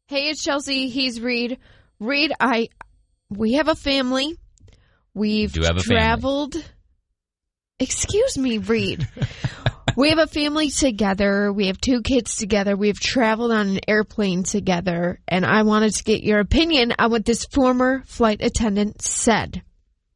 Hey, it's Chelsea. He's Reed. Reed, we have a family. We've traveled. Family. Excuse me, Reed. We have a family together. We have 2 kids together. We've traveled on an airplane together. And I wanted to get your opinion on what this former flight attendant said.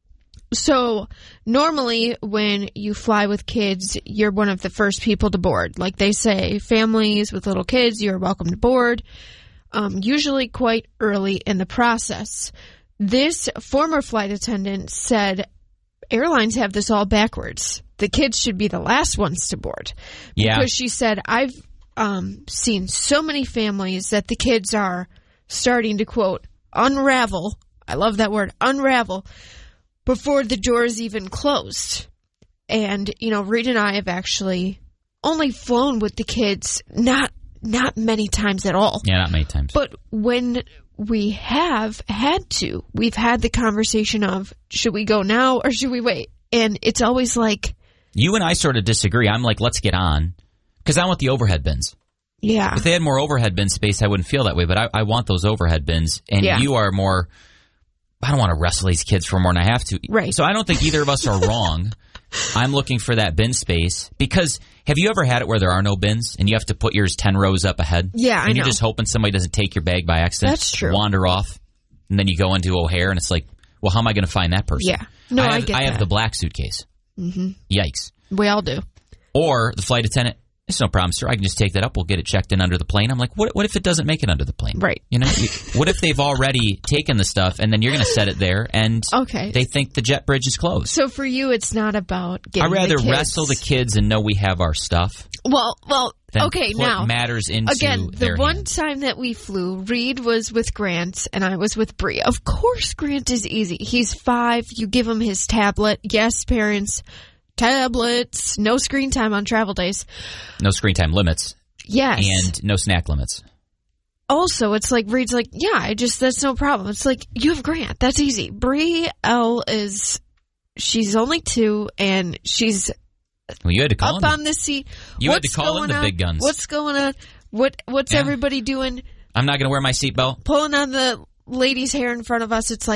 So normally when you fly with kids, you're one of the first people to board. Like they say, families with little kids, you're welcome to board. Usually quite early in the process. This former flight attendant said airlines have this all backwards. The kids should be the last ones to board. Yeah. Because she said, I've seen so many families that the kids are starting to, quote, unravel. I love that word, unravel, before the doors even closed. And, Reed and I have actually only flown with the kids, not many times at all. Yeah, not many times. But when we have had to, we've had the conversation of, should we go now or should we wait? And it's always like... You and I sort of disagree. I'm like, let's get on. Because I want the overhead bins. Yeah. If they had more overhead bin space, I wouldn't feel that way. But I want those overhead bins. And you are more... I don't want to wrestle these kids for more than I have to. Right. So I don't think either of us are wrong. I'm looking for that bin space. Because have you ever had it where there are no bins and you have to put yours 10 rows up ahead? Yeah, I know. And you're just hoping somebody doesn't take your bag by accident. That's true. Wander off. And then you go into O'Hare and it's like, well, how am I going to find that person? Yeah. No, I get that. I have the black suitcase. Mm-hmm. Yikes. We all do. Or the flight attendant, it's no problem, sir. I can just take that up. We'll get it checked in under the plane. I'm like, what if it doesn't make it under the plane? Right. What if they've already taken the stuff and then you're going to set it there and they think the jet bridge is closed? So for you, it's not about getting I'd rather the kids. wrestle the kids and know we have our stuff. Well, okay, now. Matters into again, their the one hands. time that we flew, Reed was with Grant and I was with Bree. Of course, Grant is easy. He's 5. You give him his tablet. Yes, parents. Tablets, no screen time on travel days. No screen time limits. Yes. And no snack limits. Also, it's like, Reed's like, yeah, that's no problem. It's like, you have Grant. That's easy. Bree L she's only 2 and she's you had to call up on the seat. You had to call in the big guns. What's going on? What's everybody doing? I'm not going to wear my seatbelt. Pulling on the lady's hair in front of us. It's like,